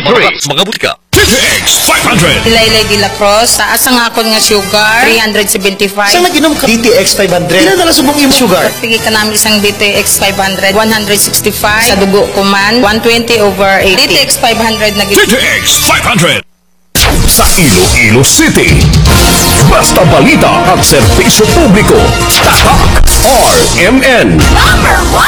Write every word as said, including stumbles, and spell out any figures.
three. Mga butika. T T X five hundred. Ilaylay de la Cruz, taas ang akon nga sugar, three seventy-five. Saan nag-inom ka? D T X five hundred. Ilan na lang subong yung sugar? Pigi ka namin isang D T X five hundred, one sixty-five. Sa dugo ko man, one twenty over eighty. D T X five hundred na T T X five hundred. Sa Iloilo City. Basta balita at serbisyo publiko. Tatak R M N. Number one.